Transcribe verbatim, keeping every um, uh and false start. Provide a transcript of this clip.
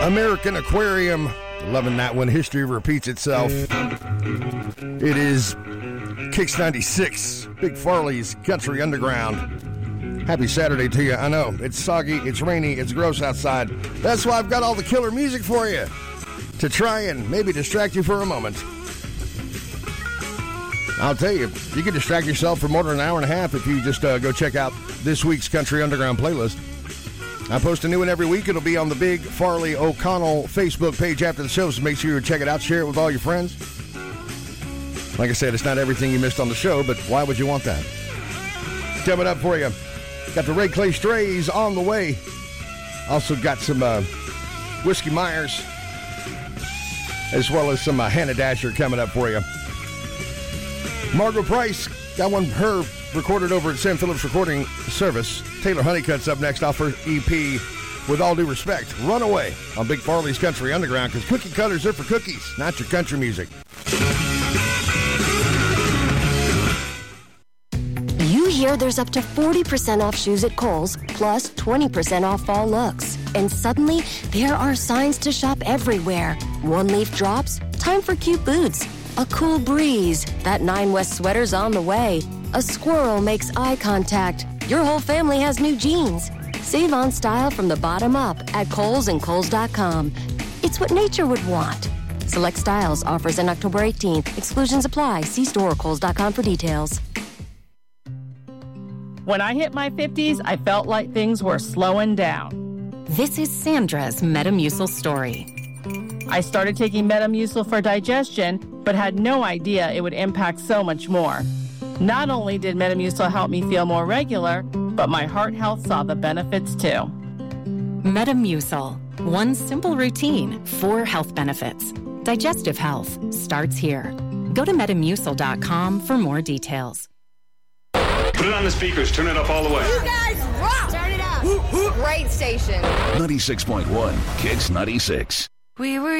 American Aquarium. Loving that one. History repeats itself. It is Kicks ninety-six, Big Farley's Country Underground. Happy Saturday to you. I know, it's soggy, it's rainy, it's gross outside. That's why I've got all the killer music for you to try and maybe distract you for a moment. I'll tell you, you can distract yourself for more than an hour and a half if you just uh, go check out this week's Country Underground playlist. I post a new one every week. It'll be on the Big Farley O'Connell Facebook page after the show, so make sure you check it out. Share it with all your friends. Like I said, it's not everything you missed on the show, but why would you want that? Coming up for you, got the Ray Clay Strays on the way. Also got some uh, Whiskey Myers, as well as some uh, Hannah Dasher coming up for you. Margot Price, got one her recorded over at Sam Phillips Recording Service. Taylor Honeycutt's up next off her E P, With All Due Respect, Runaway, on Big Farley's Country Underground, because cookie cutters are for cookies, not your country music. You hear there's up to forty percent off shoes at Kohl's, plus twenty percent off fall looks. And suddenly, there are signs to shop everywhere. One leaf drops, time for cute boots. A cool breeze, that Nine West sweater's on the way. A squirrel makes eye contact. Your whole family has new jeans. Save on style from the bottom up at Kohl's and Kohl's dot com. It's what nature would want. Select styles, offers in October eighteenth. Exclusions apply. See store or Kohl's dot com for details. When I hit my fifties, I felt like things were slowing down. This is Sandra's Metamucil story. I started taking Metamucil for digestion, but had no idea it would impact so much more. Not only did Metamucil help me feel more regular, but my heart health saw the benefits too. Metamucil. One simple routine, four health benefits. Digestive health starts here. Go to Metamucil dot com for more details. Put it on the speakers. Turn it up all the way. You guys rock! Turn it up. Great station. ninety-six point one, Kicks ninety-six. We were